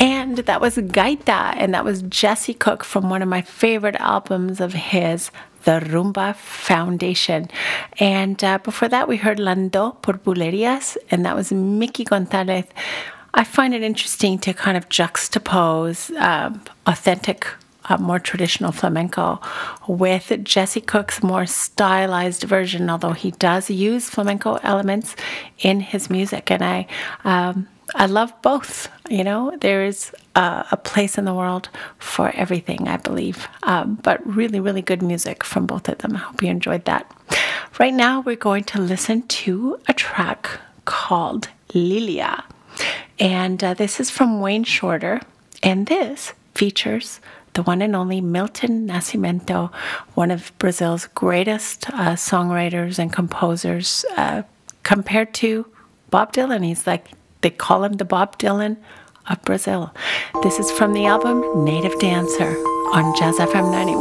And that was Gaita, and that was Jesse Cook from one of my favorite albums of his, the Rumba Foundation. And before that, we heard Landó por Bulerías, and that was Mickey González. I find it interesting to kind of juxtapose authentic, more traditional flamenco with Jesse Cook's more stylized version, although he does use flamenco elements in his music. And I love both. You know, there is a place in the world for everything, I believe. But really, really good music from both of them. I hope you enjoyed that. Right now, we're going to listen to a track called Lilia. And this is from Wayne Shorter. And this features the one and only Milton Nascimento, one of Brazil's greatest songwriters and composers, compared to Bob Dylan. He's like, they call him the Bob Dylan of Brazil. This is from the album Native Dancer on Jazz FM 91.